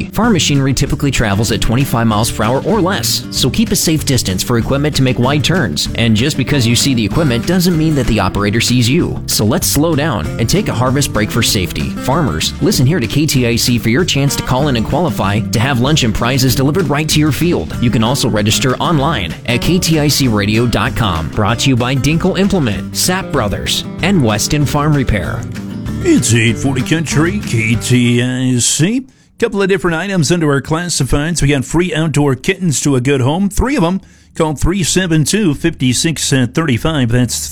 safety. Farm machinery typically travels at 25 miles per hour or less, so keep a safe distance for equipment to make wide turns. And just because you see the equipment doesn't mean that the operator sees you. So let's slow down and take a harvest break for safety. Farmers, listen here to KTIC for your chance to call in and qualify to have lunch and prizes delivered right to your field. You can also register online at kticradio.com. Brought to you by Dinkle Implement, Sapp Brothers, and Weston Farm Repair. It's 840 Country, KTIC. Couple of different items under our classifieds. We got free outdoor kittens to a good home. 3 of them. Call 372-5635. That's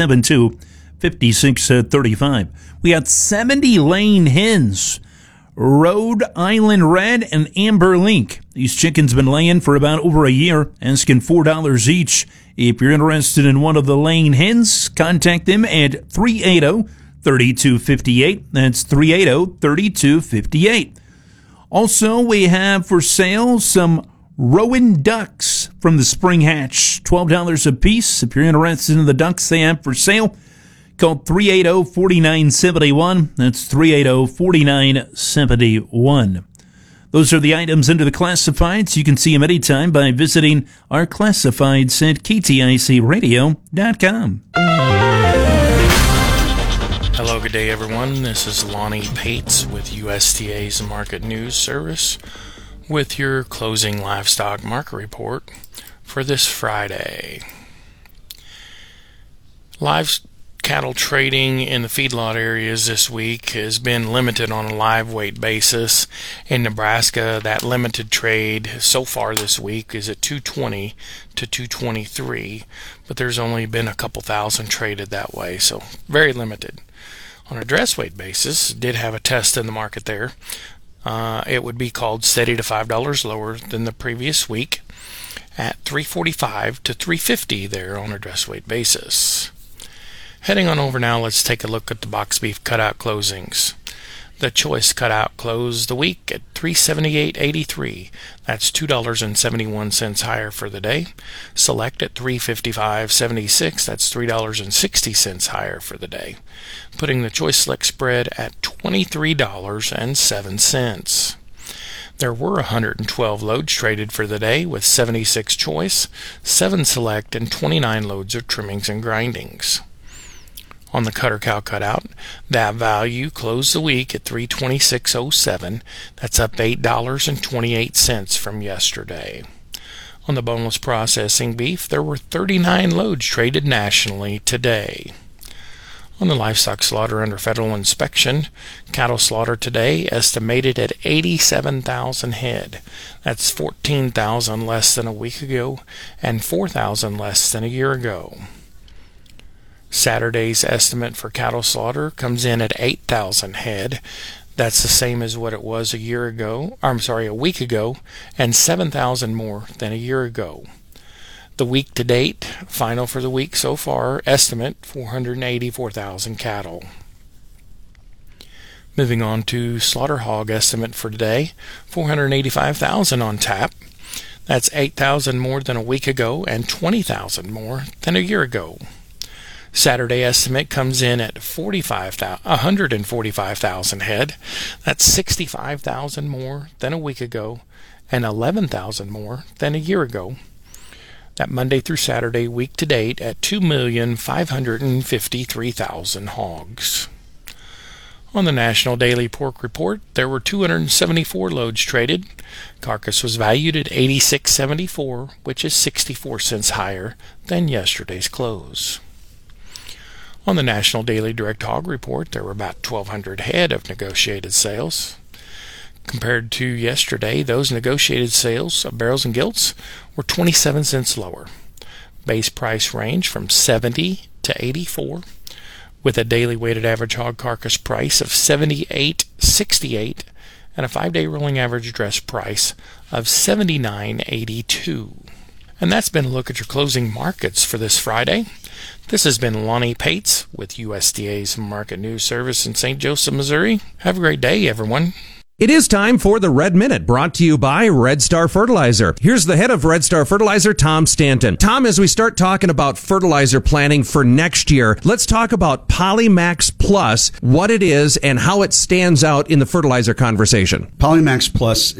372-5635. We got 70 Lane hens. Rhode Island Red and Amber Link. These chickens been laying for about over a year, asking $4 each. If you're interested in one of the Lane hens, contact them at 380-3258. That's 380-3258. Also, we have for sale some Rowan ducks from the spring hatch. $12 a piece. If you're interested in the ducks they have for sale, call 380-4971. That's 380-4971. Those are the items under the classifieds. You can see them anytime by visiting our classifieds at kticradio.com. Hello, good day, everyone. This is Lonnie Pates with USDA's Market News Service with your closing livestock market report for this Friday. Live cattle trading in the feedlot areas this week has been limited on a live weight basis. In Nebraska, that limited trade so far this week is at 220 to 223, but there's only been a couple thousand traded that way, so very limited. On a dress weight basis, did have a test in the market there. It would be called steady to $5 lower than the previous week at 345 to 350 there on a dress weight basis. Heading on over now, let's take a look at the box beef cutout closings. The choice cutout closed the week at $378.83. That's $2.71 higher for the day. Select at $355.76. That's $3.60 higher for the day, putting the choice select spread at $23.07. There were 112 loads traded for the day, with 76 choice, 7 select, and 29 loads of trimmings and grindings. On the cutter cow cutout, that value closed the week at $326.07. That's up $8.28 from yesterday. On the boneless processing beef, there were 39 loads traded nationally today. On the livestock slaughter under federal inspection, cattle slaughter today estimated at 87,000 head. That's 14,000 less than a week ago and 4,000 less than a year ago. Saturday's estimate for cattle slaughter comes in at 8,000 head. That's the same as what it was a week ago, and 7,000 more than a year ago. The week to date, final for the week so far, estimate 484,000 cattle. Moving on to slaughter hog estimate for today, 485,000 on tap. That's 8,000 more than a week ago and 20,000 more than a year ago. Saturday estimate comes in at 145,000 head. That's 65,000 more than a week ago and 11,000 more than a year ago. That Monday through Saturday week to date at 2,553,000 hogs. On the National Daily Pork Report, there were 274 loads traded. Carcass was valued at $86.74, which is 64 cents higher than yesterday's close. On the National Daily Direct Hog Report, there were about 1,200 head of negotiated sales. Compared to yesterday, those negotiated sales of barrels and gilts were 27 cents lower. Base price range from 70 to 84, with a daily weighted average hog carcass price of 78.68 and a 5-day rolling average dress price of 79.82. And that's been a look at your closing markets for this Friday. This has been Lonnie Pates with USDA's Market News Service in St. Joseph, Missouri. Have a great day, everyone. It is time for the Red Minute, brought to you by Red Star Fertilizer. Here's the head of Red Star Fertilizer, Tom Stanton. Tom, as we start talking about fertilizer planning for next year, let's talk about Polymax Plus, what it is and how it stands out in the fertilizer conversation. Polymax Plus